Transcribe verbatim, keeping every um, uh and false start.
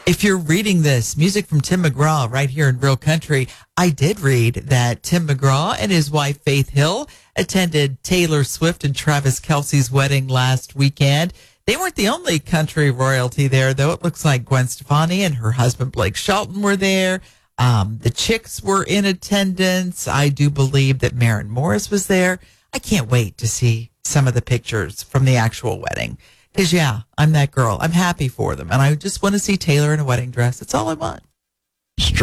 If you're reading this, music from Tim McGraw right here in Real Country, I did read that Tim McGraw and his wife Faith Hill attended Taylor Swift and Travis Kelce's wedding last weekend. They weren't the only country royalty there, though. It looks like Gwen Stefani and her husband Blake Shelton were there. Um, the Chicks were in attendance. I do believe that Maren Morris was there. I can't wait to see some of the pictures from the actual wedding. Because, yeah, I'm that girl. I'm happy for them. And I just want to see Taylor in a wedding dress. That's all I want.